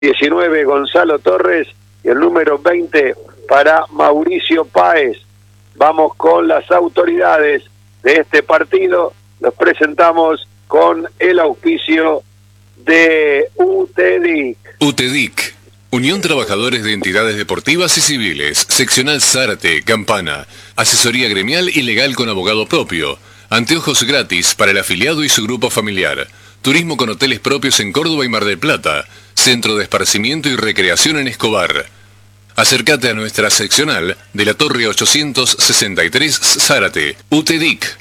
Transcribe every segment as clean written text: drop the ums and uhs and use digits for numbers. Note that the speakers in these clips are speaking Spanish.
19 Gonzalo Torres y el número 20 para Mauricio Páez. Vamos con las autoridades de este partido. Los presentamos con el auspicio de UTEDIC. UTEDIC, Unión Trabajadores de Entidades Deportivas y Civiles, Seccional Zárate, Campana, asesoría gremial y legal con abogado propio, anteojos gratis para el afiliado y su grupo familiar, turismo con hoteles propios en Córdoba y Mar del Plata, centro de esparcimiento y recreación en Escobar. Acércate a nuestra seccional de la Torre 863 Zárate, UTEDIC.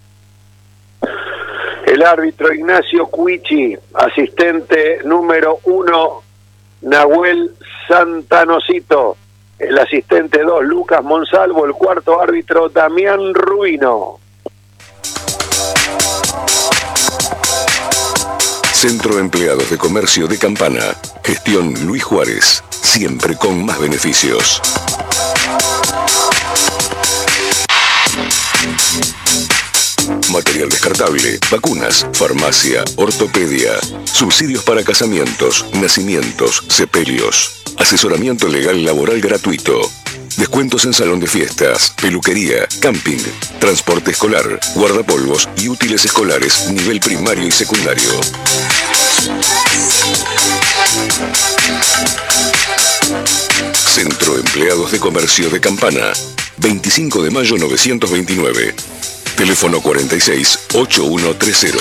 El árbitro Ignacio Cuichi, asistente número 1 Nahuel Santanosito, el asistente 2 Lucas Monsalvo, el cuarto árbitro Damián Ruino. Centro de Empleados de Comercio de Campana. Gestión Luis Juárez. Siempre con más beneficios. Material descartable, vacunas, farmacia, ortopedia, subsidios para casamientos, nacimientos, sepelios, asesoramiento legal laboral gratuito, descuentos en salón de fiestas, peluquería, camping, transporte escolar, guardapolvos y útiles escolares nivel primario y secundario. Centro de Empleados de Comercio de Campana, 25 de mayo 929. Teléfono 46-8130.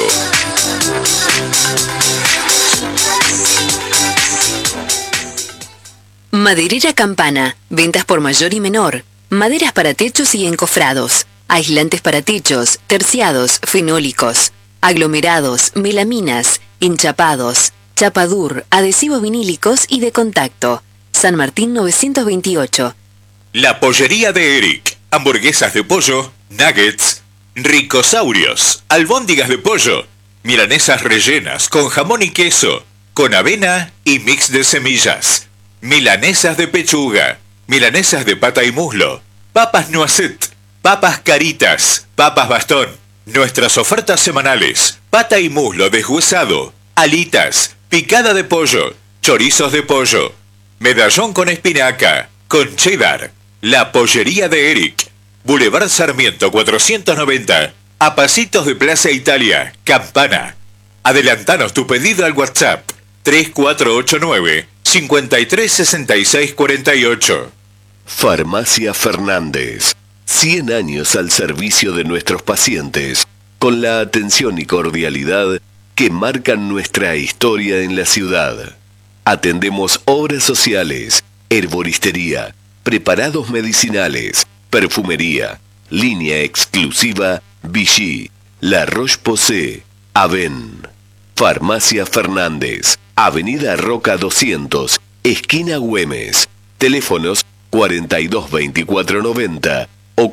Maderera Campana. Ventas por mayor y menor. Maderas para techos y encofrados. Aislantes para techos, terciados, fenólicos. Aglomerados, melaminas, enchapados, chapadur, adhesivos vinílicos y de contacto. San Martín 928. La Pollería de Eric. Hamburguesas de pollo, nuggets, ricosaurios, albóndigas de pollo, milanesas rellenas con jamón y queso, con avena y mix de semillas, milanesas de pechuga, milanesas de pata y muslo, papas noisette, papas caritas, papas bastón. Nuestras ofertas semanales: pata y muslo deshuesado, alitas, picada de pollo, chorizos de pollo, medallón con espinaca, con cheddar. La Pollería de Eric. Boulevard Sarmiento 490, a pasitos de Plaza Italia, Campana. Adelantanos tu pedido al WhatsApp 3489-536648. Farmacia Fernández. 100 años al servicio de nuestros pacientes, con la atención y cordialidad que marcan nuestra historia en la ciudad. Atendemos obras sociales, herboristería, preparados medicinales, perfumería, línea exclusiva Vichy, La Roche-Posay, Aven. Farmacia Fernández, Avenida Roca 200, esquina Güemes. Teléfonos 422490 o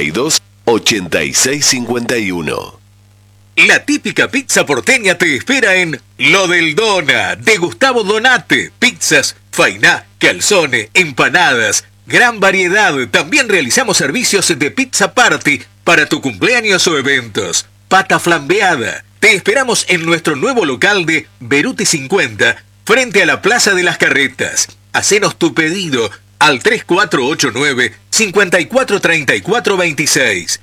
428651. La típica pizza porteña te espera en Lo del Dona, de Gustavo Donate. Pizzas, fainá, calzone, empanadas, gran variedad. También realizamos servicios de pizza party para tu cumpleaños o eventos. Pata flambeada. Te esperamos en nuestro nuevo local de Beruti 50, frente a la Plaza de las Carretas. Hacenos tu pedido al 3489-543426.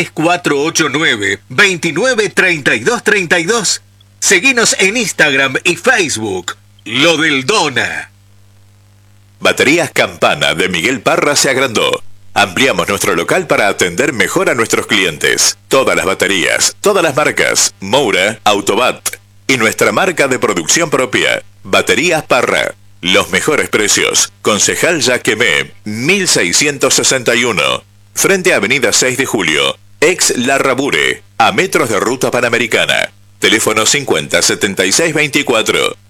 3489-293232. Seguinos en Instagram y Facebook. Lo del Dona. Baterías Campana de Miguel Parra se agrandó. Ampliamos nuestro local para atender mejor a nuestros clientes. Todas las baterías, todas las marcas, Moura, Autobat y nuestra marca de producción propia, Baterías Parra. Los mejores precios. Concejal Yaquemé, 1661. Frente a Avenida 6 de Julio, ex Larrabure, a metros de Ruta Panamericana. Teléfono 507624.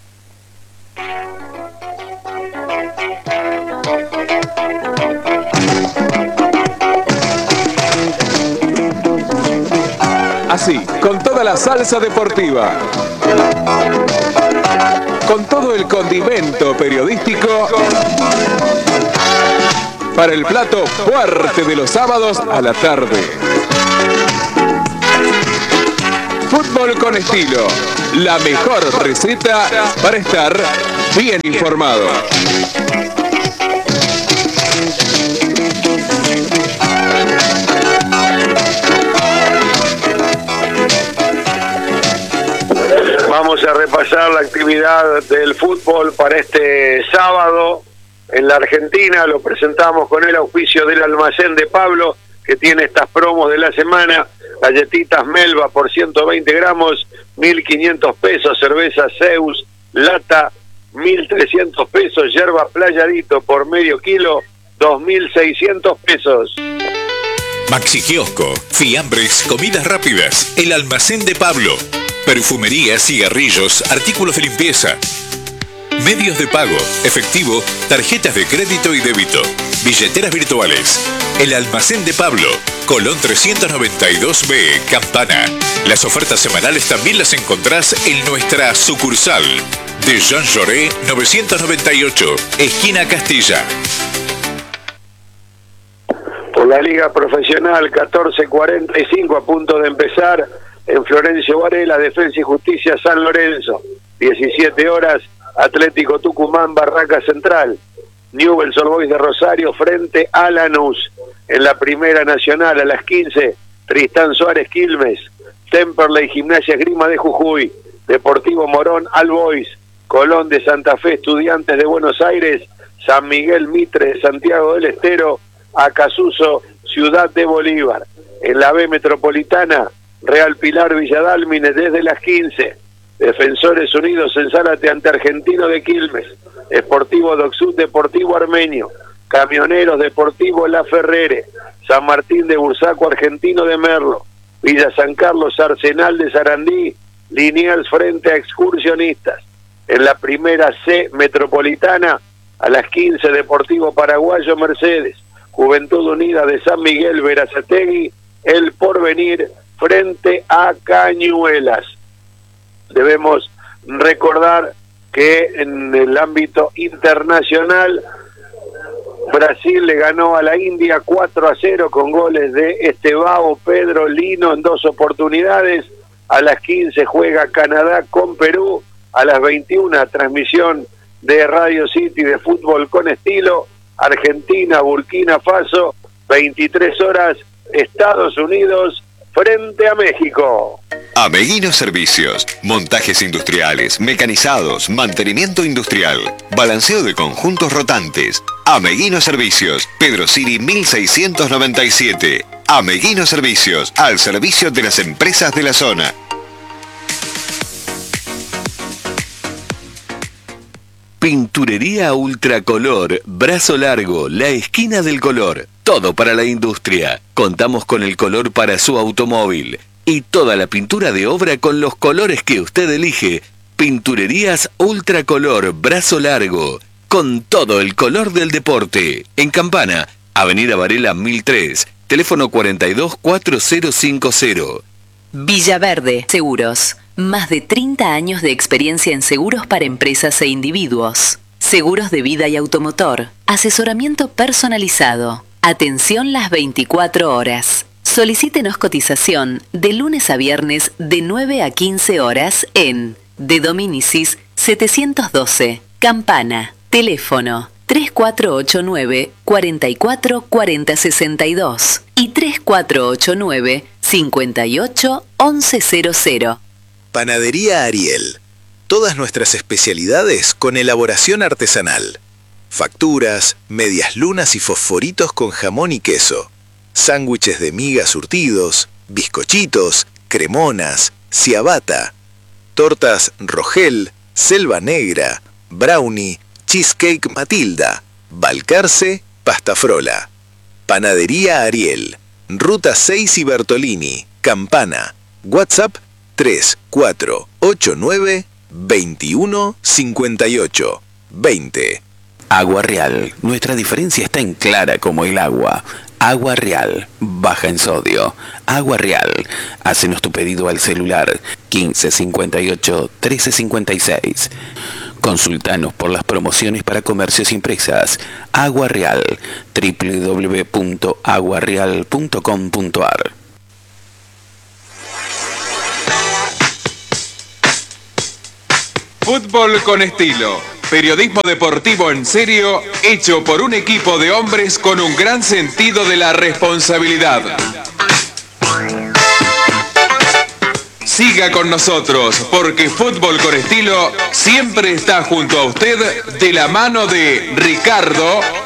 Así, con toda la salsa deportiva, con todo el condimento periodístico, para el plato fuerte de los sábados a la tarde. Fútbol con estilo, la mejor receta para estar bien informado. Vamos a repasar la actividad del fútbol para este sábado en la Argentina. Lo presentamos con el auspicio del Almacén de Pablo, que tiene estas promos de la semana: galletitas Melba por 120 gramos, 1.500 pesos, cerveza Zeus, lata, 1.300 pesos, yerba Playadito por medio kilo, 2.600 pesos. Maxi Kiosco, fiambres, comidas rápidas, el Almacén de Pablo, perfumería, cigarrillos, artículos de limpieza, medios de pago, efectivo, tarjetas de crédito y débito, billeteras virtuales. El Almacén de Pablo, Colón 392B, Campana. Las ofertas semanales también las encontrás en nuestra sucursal de Jean Jaurès 998, esquina Castilla. Por la Liga Profesional 14:45, a punto de empezar en Florencio Varela, Defensa y Justicia San Lorenzo. 17 horas, Atlético Tucumán, Barraca Central. Newell's Old Boys de Rosario frente a Lanús. En la Primera Nacional a las 15, Tristán Suárez Quilmes, Temperley Gimnasia Esgrima de Jujuy, Deportivo Morón All Boys, Colón de Santa Fe, Estudiantes de Buenos Aires, San Miguel Mitre de Santiago del Estero, Acasuso, Ciudad de Bolívar. En la B Metropolitana, Real Pilar Villadálmine desde las 15, Defensores Unidos en Zárate ante Argentino de Quilmes, Sportivo Docsud, Deportivo Armenio, Camioneros, Deportivo La Ferrere, San Martín de Bursaco, Argentino de Merlo, Villa San Carlos, Arsenal de Sarandí, Liniers frente a Excursionistas. En la Primera C Metropolitana, a las 15, Deportivo Paraguayo Mercedes, Juventud Unida de San Miguel Berazategui, El Porvenir frente a Cañuelas. Debemos recordar que en el ámbito internacional, Brasil le ganó a la India 4-0 con goles de Estevao, Pedro, Lino en 2 oportunidades. A las 15 juega Canadá con Perú. A las 21, transmisión de Radio City de fútbol con estilo, Argentina, Burkina Faso. 23 horas, Estados Unidos frente a México. Ameguino Servicios, montajes industriales, mecanizados, mantenimiento industrial, balanceo de conjuntos rotantes. Ameguino Servicios, Pedro Siri 1697. Ameguino Servicios, al servicio de las empresas de la zona. Pinturería Ultracolor, Brazo Largo, la esquina del color. Todo para la industria. Contamos con el color para su automóvil y toda la pintura de obra con los colores que usted elige. Pinturerías Ultracolor, Brazo Largo, con todo el color del deporte. En Campana, Avenida Varela 1003, teléfono 424050. Villaverde Seguros. Más de 30 años de experiencia en seguros para empresas e individuos. Seguros de vida y automotor. Asesoramiento personalizado. Atención las 24 horas. Solicítenos cotización de lunes a viernes de 9 a 15 horas en De Dominicis 712, Campana. Teléfono 3489 44 40 62 y 3489 58 1100. Panadería Ariel. Todas nuestras especialidades con elaboración artesanal. Facturas, medias lunas y fosforitos con jamón y queso. Sándwiches de miga surtidos, bizcochitos, cremonas, ciabatta. Tortas Rogel, Selva Negra, Brownie, Cheesecake Matilda, Balcarce, Pasta Frola. Panadería Ariel. Ruta 6 y Bertolini, Campana. WhatsApp 3489 21 58 20. Agua Real. Nuestra diferencia está en clara como el agua. Agua Real. Baja en sodio. Agua Real. Hácenos tu pedido al celular 1558 1356. Consultanos por las promociones para comercios impresas. Agua Real. www.aguareal.com.ar. Fútbol con estilo. Periodismo deportivo en serio, hecho por un equipo de hombres con un gran sentido de la responsabilidad. Siga con nosotros, porque Fútbol con Estilo siempre está junto a usted de la mano de Ricardo